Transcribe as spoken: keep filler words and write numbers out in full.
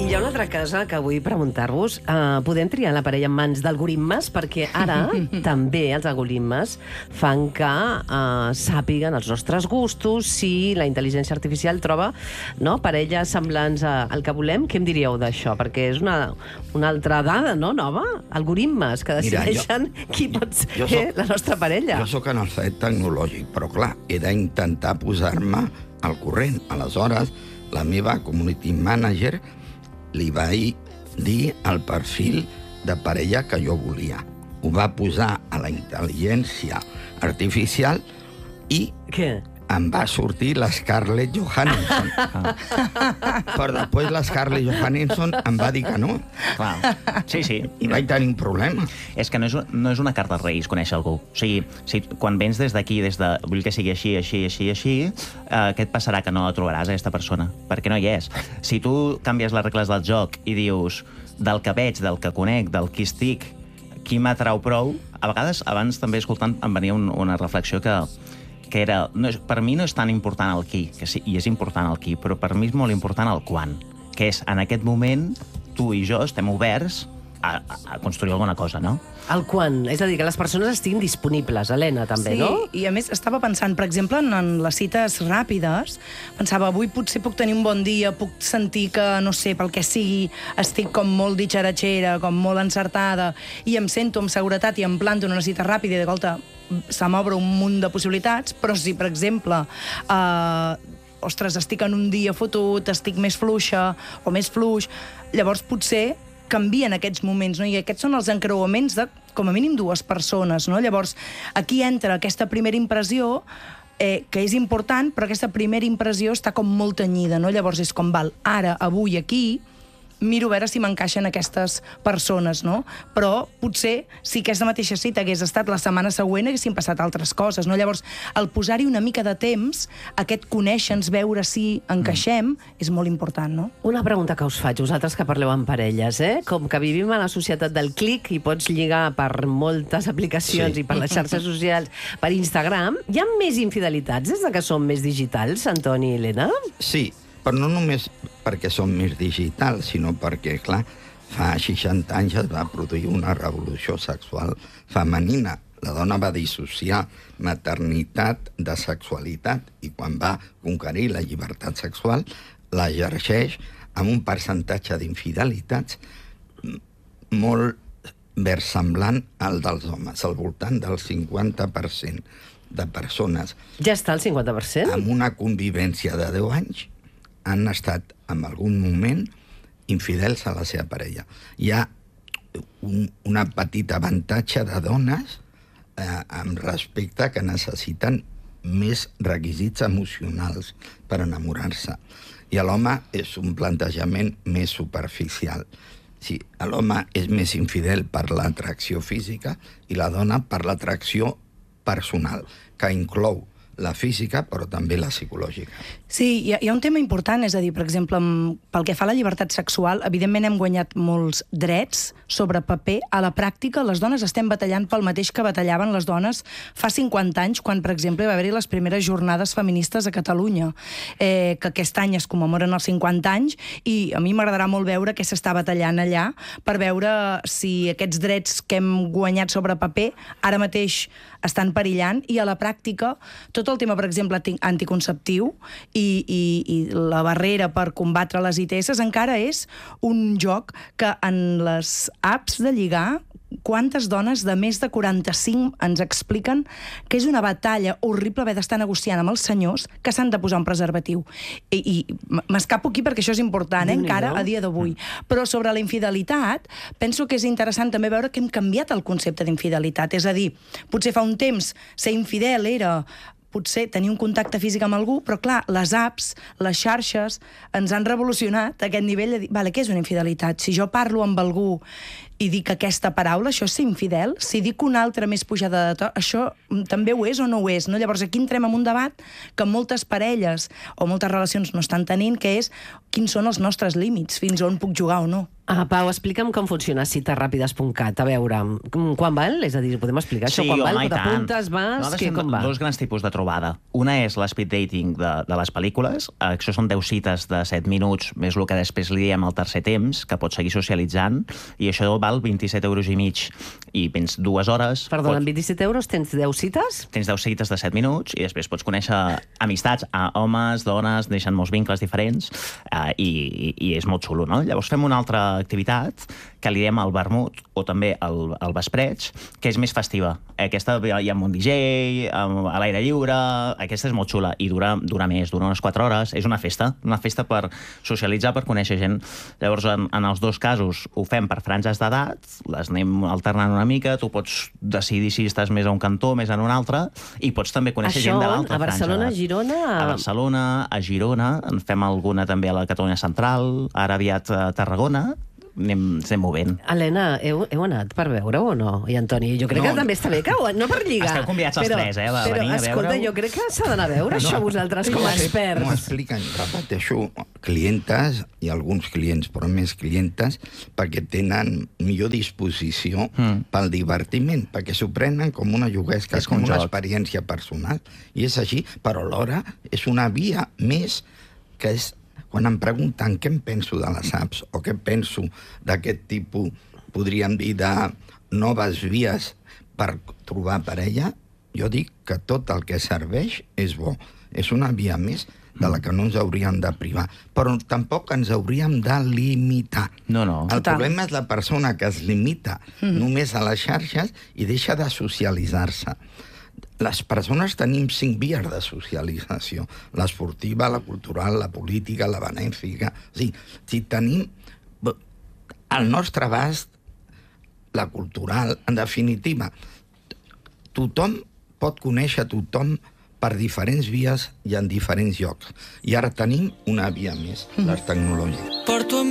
Hi ha una altra cosa que vull preguntar-vos. Uh, podem triar la parella en mans d'algoritmes? Perquè ara també els algoritmes fan que uh, sàpiguen els nostres gustos, si la intel·ligència artificial troba, no, parelles semblants a, al que volem. Què em diríeu d'això? Perquè és una, una altra dada, no, nova? Algoritmes que decideixen Mira, jo, qui pot ser soc, la nostra parella. Jo sóc analfabet tecnològic, però clar, he d'intentar posar-me al corrent. Aleshores, la meva community manager li vaig dir el perfil de parella que jo volia. Ho va posar a la intel·ligència artificial i Què? em va sortir la Scarlett Johansson. Ah. Però després la Scarlett Johansson em va dir que no. Clar. Sí, sí. I vaig tenir un problema. És que no és, no és una carta als Reis conèixer algú. O sigui, si, quan vens des d'aquí, des de vull que sigui així, així, així, així, eh, què et passarà que no la trobaràs, aquesta persona? Perquè no hi és. Si tu canvies les regles del joc i dius del que veig, del que conec, del qui estic, qui m'atrau prou, a vegades, abans també escoltant, em venia un, una reflexió que que era, no és, per mi no és tan important el qui, que sí, i és important el qui, però per mi és molt important el quan, que és, en aquest moment, tu i jo estem oberts a, a, a construir alguna cosa, no? El quan, és a dir, que les persones estiguin disponibles, Helena, també, sí, no? Sí, i a més estava pensant, per exemple, en, en les cites ràpides, pensava, avui potser puc tenir un bon dia, puc sentir que, no sé, pel que sigui, estic com molt ditxaratxera, com molt encertada, i em sento amb seguretat i em planto en una cita ràpida i de volta se m'obre un munt de possibilitats, però si, per exemple, eh, ostres, estic en un dia fotut, estic més fluixa o més fluix, llavors potser canvien aquests moments, no? I aquests són els encreuaments de, com a mínim, dues persones, no? Llavors, aquí entra aquesta primera impressió, eh, que és important, però aquesta primera impressió està com molt tenyida, no? Llavors és com, val, ara, avui, aquí, miro a veure si m'encaixen aquestes persones, no? Però potser, si aquesta mateixa cita hagués estat la setmana següent, haguessin passat altres coses, no? Llavors, el posar-hi una mica de temps, aquest conèixer-nos, veure si encaixem, mm. és molt important, no? Una pregunta que us faig, vosaltres que parleu amb parelles, eh? Com que vivim a la societat del clic i pots lligar per moltes aplicacions sí. i per les xarxes socials, per Instagram, hi ha més infidelitats des que som més digitals, Antoni i Helena? Sí, però no només perquè som més digitals, sinó perquè, clar, fa seixanta anys es va produir una revolució sexual femenina. La dona va dissociar maternitat de sexualitat i quan va conquerir la llibertat sexual la exerceix amb un percentatge d'infidelitats molt versemblant al dels homes, al voltant del cinquanta per cent de persones. Ja està el cinquanta per cent? Amb una convivència de deu anys han estat en algun moment infidels a la seva parella. Hi ha un, una petita avantatge de dones eh, amb respecte que necessiten més requisits emocionals per enamorar-se. I l'home és un plantejament més superficial. Sí, l'home és més infidel per l'atracció física i la dona per l'atracció personal, que inclou la física, però també la psicològica. Sí, hi ha, hi ha un tema important, és a dir, per exemple, pel que fa a la llibertat sexual, evidentment hem guanyat molts drets sobre paper. A la pràctica, les dones estem batallant pel mateix que batallaven les dones fa cinquanta anys, quan, per exemple, va haver-hi les primeres jornades feministes a Catalunya, eh, que aquest any es commemoren els cinquanta anys, i a mi m'agradarà molt veure què s'està batallant allà, per veure si aquests drets que hem guanyat sobre paper ara mateix estan perillant, i a la pràctica, tot el tema, per exemple, anticonceptiu i, i, i la barrera per combatre les I T S encara és un joc que en les apps de lligar, quantes dones de més de quaranta-cinc ens expliquen que és una batalla horrible haver d'estar negociant amb els senyors que s'han de posar un preservatiu. I, i m'escapo aquí perquè això és important, eh, encara a dia d'avui. Però sobre la infidelitat, penso que és interessant també veure que hem canviat el concepte d'infidelitat. És a dir, potser fa un temps ser infidel era potser tenir un contacte físic amb algú, però clar, les apps, les xarxes, ens han revolucionat aquest nivell de dir, vale, què és una infidelitat? Si jo parlo amb algú i dic aquesta paraula, això és ser infidel? Si dic una altra més pujada de to, això també ho és o no ho és? No? Llavors aquí entrem en un debat que moltes parelles o moltes relacions no estan tenint, que és quins són els nostres límits, fins on puc jugar o no. Ah, Pau, explica'm com funciona citaràpides punt cat. A veure, quan val? És a dir, podem explicar això? Sí, quan home, val? i tant. T'apuntes, vas? Nosaltres Què, fem com va? dos grans tipus de trobada. Una és l'espeed dating de, de les pel·lícules. Eh, Això són deu cites de set minuts, més el que després li diem el tercer temps, que pots seguir socialitzant, i això val vint-i-set euros i mig. I vens dues hores... Perdona, pots... amb vint-i-set euros tens deu cites? Tens deu cites de set minuts i després pots conèixer amistats a homes, dones, neixen molts vincles diferents eh, i, i, i és molt xulo, no? Llavors fem una altra activitat que li diem el vermut o també el, el vespreig, que és més festiva. Aquesta hi ha un D J, a l'aire lliure, aquesta és molt xula i dura, dura més, dura unes quatre hores. És una festa, una festa per socialitzar, per conèixer gent. Llavors, en, en els dos casos ho fem per franges d'edat, les anem alternant una mica, tu pots decidir si estàs més a un cantó, més en un altre, i pots també conèixer Això, gent de l'altra a Barcelona, franja. a Girona... A Barcelona, a Girona, en fem alguna també a la Catalunya Central, ara aviat a Tarragona, anem, anem movent. Helena, heu, heu anat per veure-ho o no? I Antoni, jo crec No. que també està bé que ho... No per lligar. Esteu convidats els però, tres, eh, a però, venir a escolta, veure-ho. jo crec que s'ha d'anar a veure això vosaltres com a M'ho experts. expliquen, repeteixo, clientes i alguns clients, però més clientes, perquè tenen millor disposició mm. pel divertiment, perquè s'ho prenen com una juguesca, És com un una joc. experiència personal. I és així, però alhora és una via més que és quan em pregunten què em penso de les apps o què penso d'aquest tipus, podríem dir, de noves vies per trobar parella, jo dic que tot el que serveix és bo. És una via més de la que no ens hauríem de privar. Però tampoc ens hauríem de limitar. No, no. El Total. problema és la persona que es limita mm. només a les xarxes i deixa de socialitzar-se. Les persones tenim cinc vies de socialització. L'esportiva, la cultural, la política, la benèfica... O sigui, si tenim al nostre abast la cultural, en definitiva, tothom pot conèixer tothom per diferents vies i en diferents llocs. I ara tenim una via més, les tecnologies.